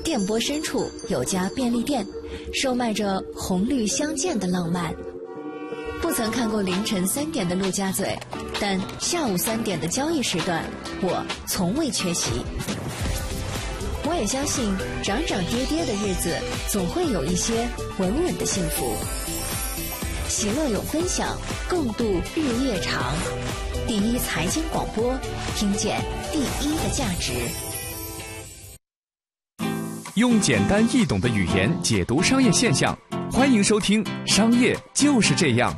电波深处有家便利店，售卖着红绿相间的浪漫。不曾看过凌晨3点的陆家嘴，但下午3点的交易时段，我从未缺席。我也相信，涨涨跌跌的日子，总会有一些稳稳的幸福。喜乐有分享，共度日夜长。第一财经广播，听见第一的价值。 用简单易懂的语言解读商业现象，欢迎收听《商业就是这样》。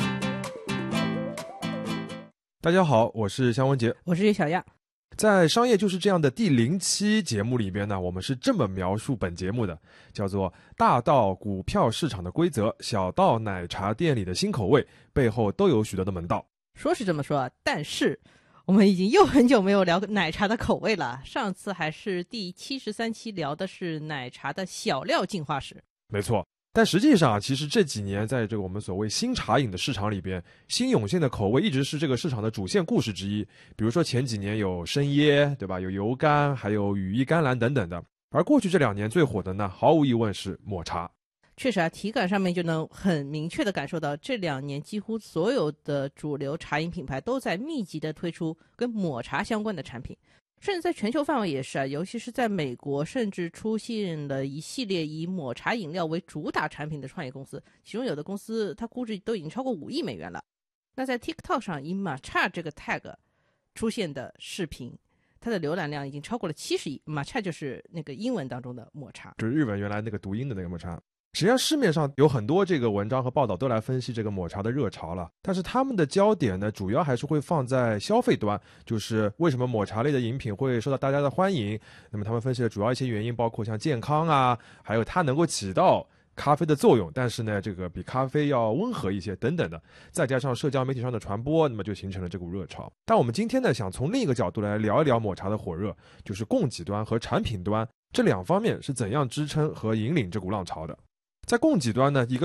大家好，我是香文杰， 我是叶小亚。 在《商业就是这样》的第0期节目里边呢，我们是这么描述本节目的，叫做大到股票市场的规则，小到奶茶店里的新口味，背后都有许多的门道。 说是这么说，但是我们已经又很久没有聊奶茶的口味了，上次还是第73期聊的是奶茶的小料进化史。 没错，但实际上其实这几年在这个我们所谓新茶饮的市场里边，新涌现的口味一直是这个市场的主线故事之一。比如说前几年有生椰，对吧？有油甘，还有羽衣甘蓝等等的。而过去这2年最火的呢，毫无疑问是抹茶。 确实啊，体感上面就能很明确的感受到，这2年几乎所有的主流茶饮品牌都在密集的推出跟抹茶相关的产品，甚至在全球范围也是啊，尤其是在美国，甚至出现了一系列以抹茶饮料为主打产品的创业公司，其中有的公司它估值都已经超过5亿美元了。那在 TikTok 上以抹茶这个 tag 出现的视频，它的浏览量已经超过了70亿。抹茶就是那个英文当中的抹茶， 就是日文原来那个读音的那个抹茶。实际上市面上有很多这个文章和报道都来分析这个抹茶的热潮了，但是他们的焦点呢，主要还是会放在消费端，就是为什么抹茶类的饮品会受到大家的欢迎。那么他们分析的主要一些原因包括像健康啊，还有它能够起到咖啡的作用，但是呢这个比咖啡要温和一些等等的，再加上社交媒体上的传播，那么就形成了这股热潮。但我们今天呢想从另一个角度来聊一聊抹茶的火热，就是供给端和产品端这2方面是怎样支撑和引领这股浪潮的。在供给端呢，一个